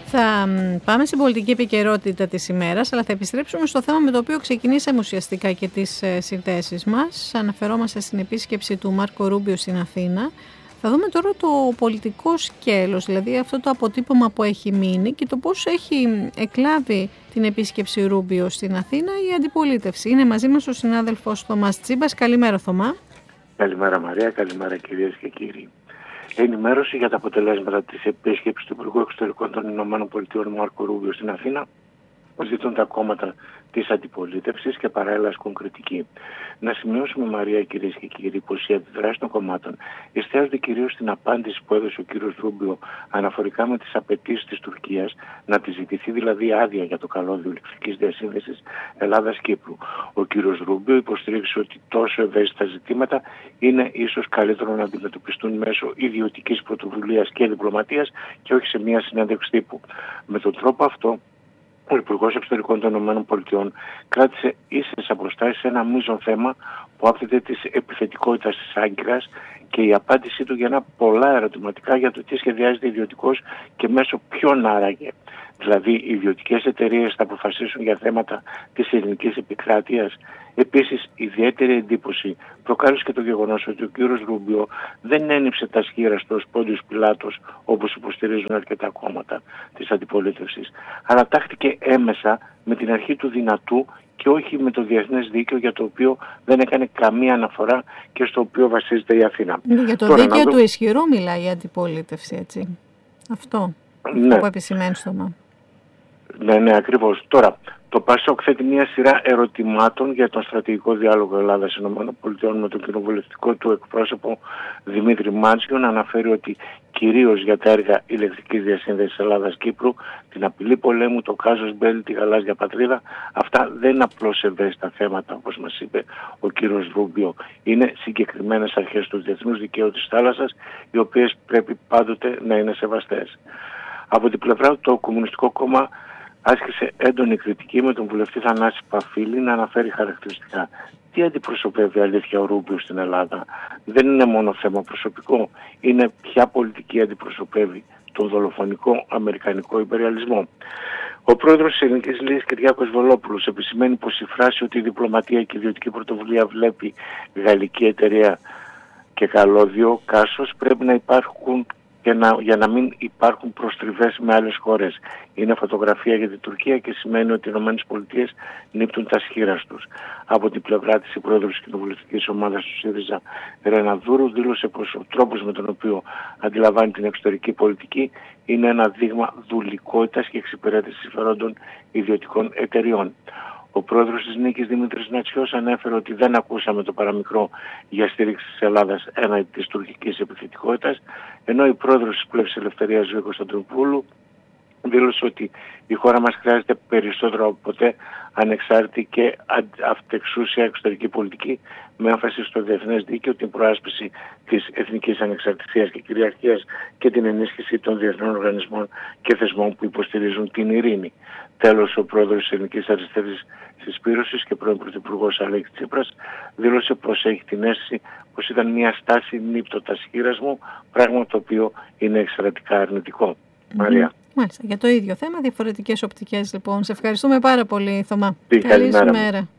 Θα πάμε στην πολιτική επικαιρότητα της ημέρας, αλλά θα επιστρέψουμε στο θέμα με το οποίο ξεκινήσαμε ουσιαστικά και τις συνθέσεις μας. Αναφερόμαστε στην επίσκεψη του Μάρκο Ρούμπιο στην Αθήνα. Θα δούμε τώρα το πολιτικό σκέλος, δηλαδή αυτό το αποτύπωμα που έχει μείνει και το πώς έχει εκλάβει την επίσκεψη Ρούμπιο στην Αθήνα η αντιπολίτευση. Είναι μαζί μας ο συνάδελφος Θωμάς Τσίμπας. Καλημέρα, Θωμά. Καλημέρα, Μαρία. Καλημέρα, κυρίες και κύριοι. Ενημέρωση για τα αποτελέσματα της επίσκεψης του Υπουργού Εξωτερικών των ΗΠΑ Μάρκο Ρούμπιο στην Αθήνα ζητούν τα κόμματα της αντιπολίτευσης και παράλληλα ασκούν κριτική. Να σημειώσουμε, Μαρία, κυρίες και κύριοι, πως οι αντιδράσεις των κομμάτων εστιάζονται κυρίως στην απάντηση που έδωσε ο κύριος Ρούμπιο αναφορικά με τις απαιτήσεις της Τουρκίας να τη ζητηθεί δηλαδή άδεια για το καλώδιο ηλεκτρικής διασύνδεσης Ελλάδας-Κύπρου. Ο κύριος Ρούμπιο υποστήριξε ότι τόσο ευαίσθητα ζητήματα είναι ίσως καλύτερο να αντιμετωπιστούν μέσω ιδιωτικής πρωτοβουλίας και διπλωματίας και όχι σε μια συνέντευξη τύπου. Με τον τρόπο αυτό, ο Υπουργός Εξωτερικών των ΗΠΑ κράτησε ίσες αποστάσεις σε ένα μείζον θέμα που άπτεται της επιθετικότητας της Άγκυρας και η απάντησή του γεννά πολλά ερωτηματικά για το τι σχεδιάζεται ιδιωτικός και μέσω ποιον άραγε. Δηλαδή, οι ιδιωτικές εταιρείες θα αποφασίσουν για θέματα της ελληνικής επικράτειας. Επίσης, ιδιαίτερη εντύπωση προκάλεσε και το γεγονός ότι ο κύριος Ρούμπιο δεν ένυψε τα σχήρα στο Πόντιος Πιλάτος όπως υποστηρίζουν αρκετά κόμματα της αντιπολίτευσης, αλλά τάχθηκε έμεσα με την αρχή του δυνατού και όχι με το διεθνές δίκαιο για το οποίο δεν έκανε καμία αναφορά και στο οποίο βασίζεται η Αθήνα. Για το δίκαιο του ισχυρού μιλάει η αντιπολίτευση, έτσι. Αυτό που επισημαίνει στο ΜΑ. Ναι, ακριβώς. Τώρα, το ΠΑΣΟΚ θέτει μια σειρά ερωτημάτων για τον στρατηγικό διάλογο Ελλάδα-ΗΠΑ με τον κοινοβουλευτικό του εκπρόσωπο Δημήτρη Μάτζιο, να αναφέρει ότι κυρίως για τα έργα ηλεκτρικής διασύνδεσης Ελλάδας-Κύπρου, την απειλή πολέμου, το κάζος Μπέλη, τη γαλάζια πατρίδα, αυτά δεν είναι απλώς ευαίσθητα θέματα, όπως μας είπε ο κύριος Ρούμπιο. Είναι συγκεκριμένες αρχές του διεθνούς δικαίου της θάλασσας, οι οποίες πρέπει πάντοτε να είναι σεβαστές. Από την πλευρά του, το Κομμουνιστικό Κόμμα άσκησε έντονη κριτική με τον βουλευτή Θανάση Παφίλη να αναφέρει χαρακτηριστικά. Τι αντιπροσωπεύει αλήθεια ο Ρούμπιο στην Ελλάδα? Δεν είναι μόνο θέμα προσωπικό, είναι ποια πολιτική αντιπροσωπεύει τον δολοφονικό αμερικανικό υπεριαλισμό. Ο πρόεδρος της Ελληνικής Λύσης, Κυριάκος Βελόπουλος, επισημαίνει πως η φράση ότι η διπλωματία και η ιδιωτική πρωτοβουλία βλέπει γαλλική εταιρεία και καλώδιο Κάσος πρέπει να υπάρχουν για να μην υπάρχουν προστριβές με άλλες χώρες. Είναι φωτογραφία για την Τουρκία και σημαίνει ότι οι ΗΠΑ νύπτουν τα σχήρας τους. Από την πλευρά της, η πρόεδρος της κοινοβουλευτικής ομάδας του ΣΥΡΙΖΑ, Ρεναδούρου, δήλωσε πως ο τρόπος με τον οποίο αντιλαμβάνει την εξωτερική πολιτική είναι ένα δείγμα δουλικότητας και εξυπηρέτησης συμφερόντων ιδιωτικών εταιριών. Ο πρόεδρος της Νίκης, Δημήτρης Νατσιός, ανέφερε ότι δεν ακούσαμε το παραμικρό για στήριξη της Ελλάδας έναντι της τουρκικής επιθετικότητας, ενώ η πρόεδρος της Πλεύσης Ελευθερίας, Ζωή Κωνσταντινούπουλου, δήλωσε ότι η χώρα μας χρειάζεται περισσότερο από ποτέ ανεξάρτητη και αυτεξούσια εξωτερική πολιτική με έμφαση στο διεθνές δίκαιο, την προάσπιση της εθνικής ανεξαρτησίας και κυριαρχίας και την ενίσχυση των διεθνών οργανισμών και θεσμών που υποστηρίζουν την ειρήνη. Τέλος, ο πρόεδρος της Ελληνικής Αριστερής Συσπήρωσης και πρώην πρωθυπουργός Αλέξης Τσίπρας δήλωσε πως έχει την αίσθηση πως ήταν μια στάση νύπτωτα σχήρας μου, πράγμα το οποίο είναι εξαιρετικά αρνητικό. Μαρία. Μάλιστα, για το ίδιο θέμα, διαφορετικές οπτικές λοιπόν. Σε ευχαριστούμε πάρα πολύ, Θωμά. Καλή ημέρα.